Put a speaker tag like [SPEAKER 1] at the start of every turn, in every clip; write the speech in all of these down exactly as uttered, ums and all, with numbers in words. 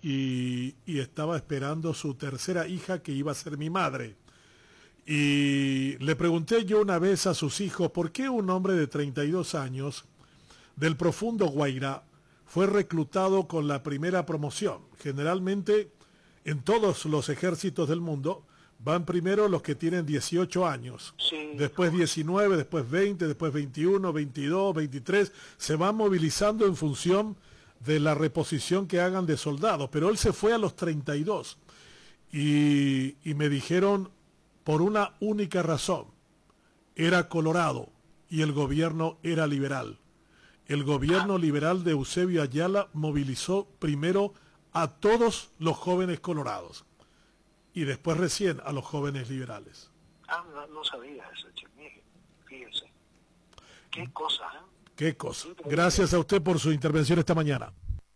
[SPEAKER 1] y, y estaba esperando su tercera hija que iba a ser mi madre. Y le pregunté yo una vez a sus hijos, ¿por qué un hombre de treinta y dos años del profundo Guairá fue reclutado con la primera promoción? Generalmente en todos los ejércitos del mundo van primero los que tienen dieciocho años, sí, después diecinueve, después veinte, después veintiuno, veintidós, veintitrés, se van movilizando en función de la reposición que hagan de soldados, pero él se fue a los treinta y dos y, y me dijeron por una única razón: era colorado y el gobierno era liberal. El gobierno liberal de Eusebio Ayala movilizó primero a todos los jóvenes colorados y después recién a los jóvenes liberales.
[SPEAKER 2] Ah, no, no sabía eso, Chemige. Fíjense. Qué cosa, ¿eh?
[SPEAKER 1] Qué cosa. Gracias a usted por su intervención esta mañana.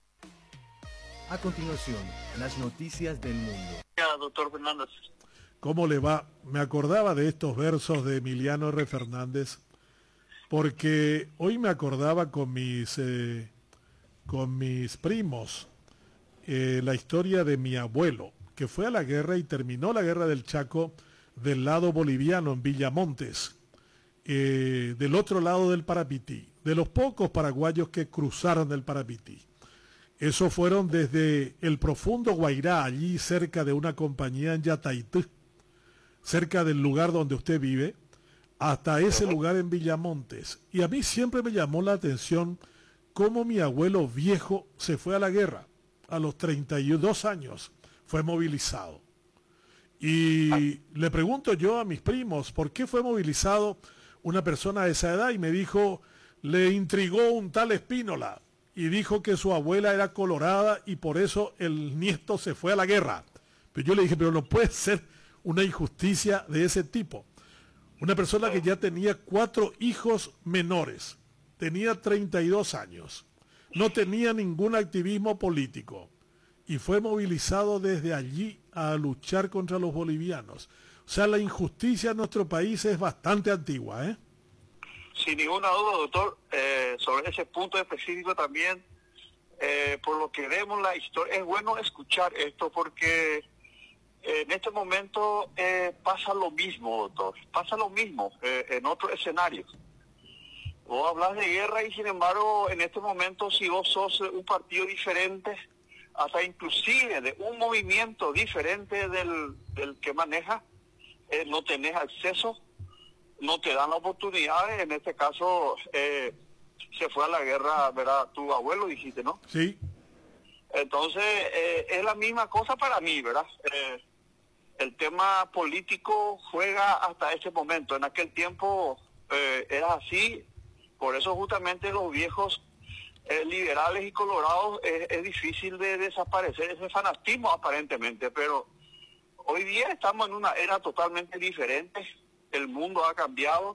[SPEAKER 3] A continuación, las noticias del mundo.
[SPEAKER 2] Ya, doctor Fernández.
[SPEAKER 1] ¿Cómo le va? Me acordaba de estos versos de Emiliano R. Fernández, porque hoy me acordaba con mis, eh, con mis primos eh, la historia de mi abuelo, que fue a la guerra y terminó la guerra del Chaco del lado boliviano, en Villamontes, eh, del otro lado del Parapití, de los pocos paraguayos que cruzaron el Parapití. Esos fueron desde el profundo Guairá, allí cerca de una compañía en Yataití, cerca del lugar donde usted vive, hasta ese lugar en Villamontes. Y a mí siempre me llamó la atención cómo mi abuelo viejo se fue a la guerra, a los treinta y dos años, fue movilizado. Y le pregunto yo a mis primos, ¿por qué fue movilizado una persona de esa edad? Y me dijo, le intrigó un tal Espínola, y dijo que su abuela era colorada y por eso el nieto se fue a la guerra. Pero yo le dije, pero no puede ser una injusticia de ese tipo. Una persona que ya tenía cuatro hijos menores, tenía treinta y dos años, no tenía ningún activismo político y fue movilizado desde allí a luchar contra los bolivianos. O sea, la injusticia en nuestro país es bastante antigua, ¿eh?
[SPEAKER 2] Sin ninguna duda, doctor, eh, sobre ese punto específico también, eh, por lo que vemos la historia, es bueno escuchar esto porque en este momento eh, pasa lo mismo, doctor, pasa lo mismo eh, en otros escenarios. Vos hablas de guerra y sin embargo en este momento si vos sos un partido diferente, hasta inclusive de un movimiento diferente del, del que maneja, eh, no tenés acceso, no te dan la oportunidad. En este caso eh, se fue a la guerra, ¿verdad? Tu abuelo dijiste, ¿no?
[SPEAKER 1] Sí.
[SPEAKER 2] Entonces eh, es la misma cosa para mí, ¿verdad? Eh, el tema político juega hasta este momento. En aquel tiempo eh, era así, por eso justamente los viejos eh, liberales y colorados eh, es difícil de desaparecer ese fanatismo aparentemente, pero hoy día estamos en una era totalmente diferente. El mundo ha cambiado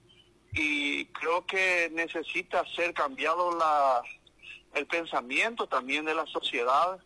[SPEAKER 2] y creo que necesita ser cambiado la, el pensamiento también de la sociedad,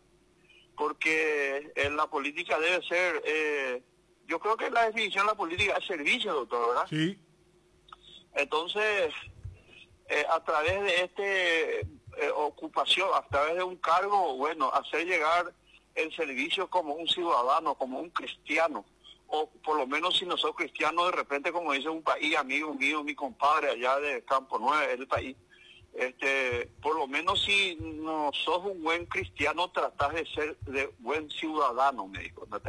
[SPEAKER 2] porque en la política debe ser, eh, yo creo que la definición de la política es servicio, doctor, ¿verdad?
[SPEAKER 1] Sí.
[SPEAKER 2] Entonces, eh, a través de este eh, ocupación, a través de un cargo, bueno, hacer llegar el servicio como un ciudadano, como un cristiano, o por lo menos si no sos cristiano, de repente, como dice un país amigo mío, mi compadre allá de Campo Nueve, el país, este, por lo menos si no sos un buen cristiano, tratás de ser de buen ciudadano, me dijo, ¿no?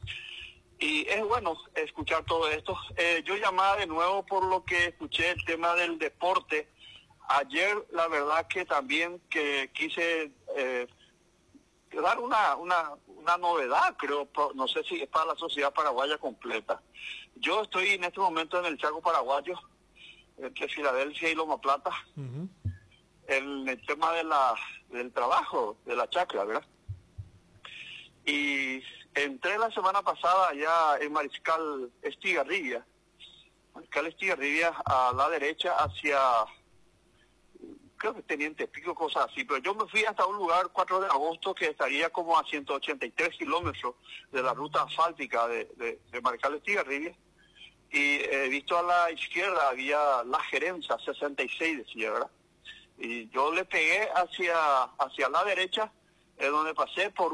[SPEAKER 2] Y es bueno escuchar todo esto. Eh, yo llamaba de nuevo por lo que escuché el tema del deporte. Ayer, la verdad que también que quise eh, dar una, una, una novedad, creo, no sé si es para la sociedad paraguaya completa. Yo estoy en este momento en el Chaco paraguayo, entre Filadelfia y Loma Plata, uh-huh. en el tema de la, del trabajo, de la chacra, ¿verdad? Y entré la semana pasada allá en Mariscal Estigarribia, Mariscal Estigarribia a la derecha hacia, creo que Teniente Pico, cosas así, pero yo me fui hasta un lugar cuatro de agosto que estaría como a ciento ochenta y tres kilómetros de la ruta asfáltica de, de, de Mariscal Estigarribia, y he visto a la izquierda había la gerencia sesenta y seis, decía, ¿verdad? Y yo le pegué hacia, hacia la derecha, es donde pasé por